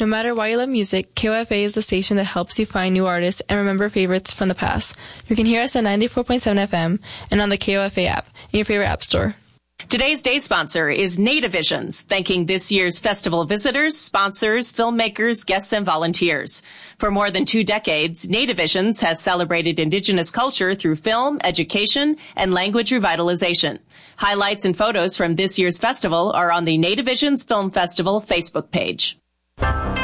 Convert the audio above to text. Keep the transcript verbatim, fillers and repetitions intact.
No matter why you love music, K O F A is the station that helps you find new artists and remember favorites from the past. You can hear us at ninety-four point seven F M and on the K O F A app in your favorite app store. Today's day sponsor is Nativisions, thanking this year's festival visitors, sponsors, filmmakers, guests, and volunteers. For more than two decades, Nativisions has celebrated Indigenous culture through film, education, and language revitalization. Highlights and photos from this year's festival are on the Nativisions Film Festival Facebook page.